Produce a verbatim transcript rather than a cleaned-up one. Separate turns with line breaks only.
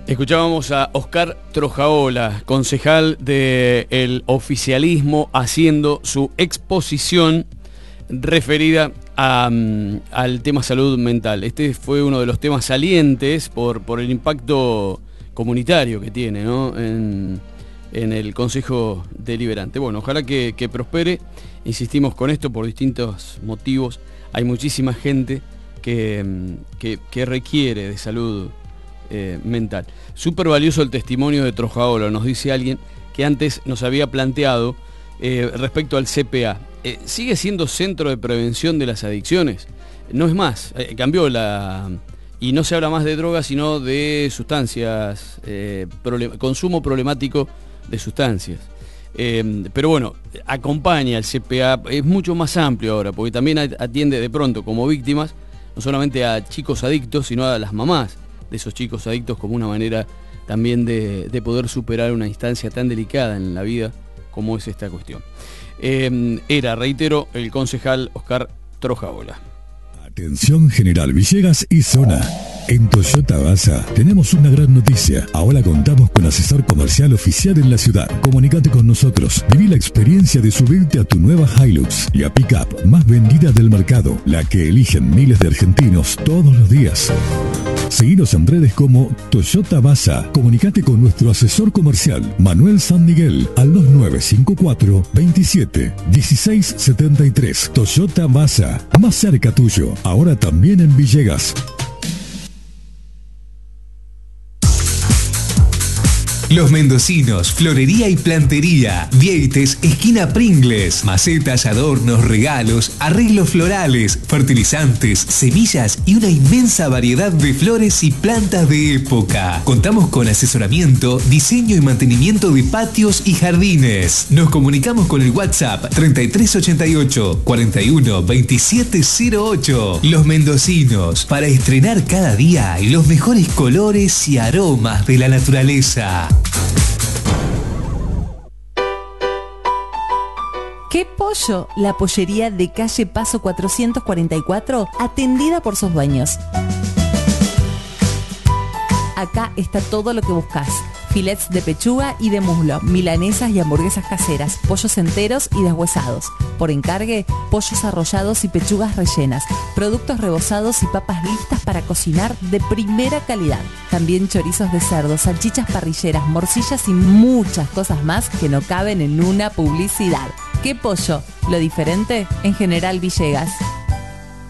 Escuchábamos a Oscar Trojaola, concejal del oficialismo, haciendo su exposición referida a, um, al tema salud mental. Este fue uno de los temas salientes por, por el impacto comunitario que tiene, ¿no? en, en el Consejo Deliberante. Bueno, ojalá que, que prospere. Insistimos con esto por distintos motivos. Hay muchísima gente que, que, que requiere de salud Eh, mental. Súper valioso el testimonio de Trojaola, nos dice alguien que antes nos había planteado eh, respecto al C P A. Eh, ¿Sigue siendo centro de prevención de las adicciones? No es más, eh, cambió la... y no se habla más de drogas, sino de sustancias, eh, problem- consumo problemático de sustancias. Eh, pero bueno, acompaña al C P A, es mucho más amplio ahora, porque también atiende de pronto como víctimas, no solamente a chicos adictos, sino a las mamás de esos chicos adictos, como una manera también de, de poder superar una instancia tan delicada en la vida como es esta cuestión. Eh, era, reitero, el concejal Oscar Trojaola.
Atención General Villegas y zona. En Toyota Basa tenemos una gran noticia. Ahora contamos con asesor comercial oficial en la ciudad. Comunicate con nosotros. Viví la experiencia de subirte a tu nueva Hilux, la pick-up más vendida del mercado, la que eligen miles de argentinos todos los días. Seguinos en redes como Toyota Basa. Comunicate con nuestro asesor comercial, Manuel San Miguel, al dos nueve cinco cuatro, veintisiete, dieciséis setenta y tres. Toyota Basa, más cerca tuyo. Ahora también en Villegas.
Los Mendocinos, florería y plantería, Vieites, esquina Pringles, macetas, adornos, regalos, arreglos florales, fertilizantes, semillas y una inmensa variedad de flores y plantas de época. Contamos con asesoramiento, diseño y mantenimiento de patios y jardines. Nos comunicamos con el WhatsApp treinta y tres ochenta y ocho, cuarenta y uno, veintisiete cero ocho. Los Mendocinos, para estrenar cada día los mejores colores y aromas de la naturaleza.
¿Qué pollo? La pollería de calle Paso cuatrocientos cuarenta y cuatro, atendida por sus dueños. Acá está todo lo que buscas. Filets de pechuga y de muslo, milanesas y hamburguesas caseras, pollos enteros y deshuesados. Por encargue, pollos arrollados y pechugas rellenas, productos rebozados y papas listas para cocinar de primera calidad. También chorizos de cerdo, salchichas parrilleras, morcillas y muchas cosas más que no caben en una publicidad. ¿Qué pollo? Lo diferente en General Villegas.